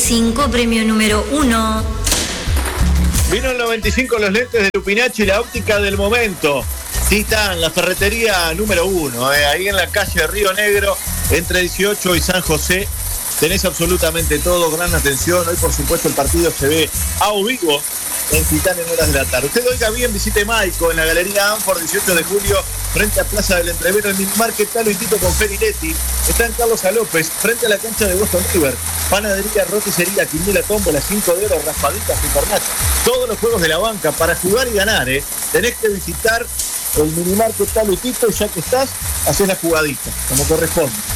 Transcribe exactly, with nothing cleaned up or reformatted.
cinco, premio número uno. Vino el noventa y cinco los lentes de Lupinacci, la óptica del momento. Titán, la ferretería número uno, eh, ahí en la calle Río Negro, entre dieciocho y San José. Tenés absolutamente todo, gran atención. Hoy, por supuesto, el partido se ve a vivo en Titán en horas de la tarde. Usted oiga bien, visite Maico en la Galería Anfort, dieciocho de julio, frente a Plaza del Entrevero, el minimarket Talo y Tito con Ferinetti. Está en Carlos A. López, frente a la cancha de Boston River. Panadería, roticería, quiniela, tómbola, cinco de oro, raspaditas y cornachos. Todos los juegos de la banca para jugar y ganar, ¿eh? Tenés que visitar el minimarket Talo y Tito, y ya que estás, haces la jugadita, como corresponde.